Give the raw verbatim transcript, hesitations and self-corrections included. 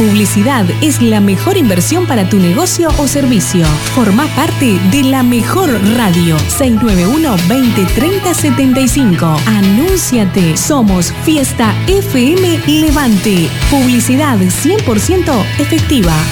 publicidad es la mejor inversión para tu negocio o servicio. Formá parte de la mejor radio. seis nueve uno, veinte, treinta, setenta y cinco. Anúnciate. Somos Fiesta F M Levante. Publicidad cien por ciento efectiva.